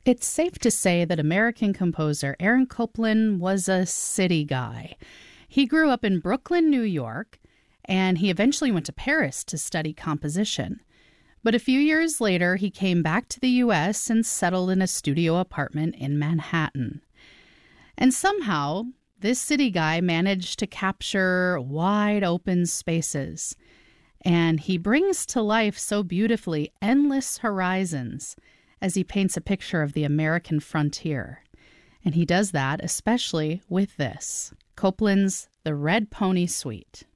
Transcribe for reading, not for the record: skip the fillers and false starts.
It's safe to say that American composer Aaron Copland was a city guy. He grew up in Brooklyn, New York, and he eventually went to Paris to study composition. But a few years later, he came back to the U.S. and settled in a studio apartment in Manhattan. And somehow, this city guy managed to capture wide open spaces. And he brings to life so beautifully endless horizons as he paints a picture of the American frontier. And he does that especially with this, Copland's The Red Pony Suite.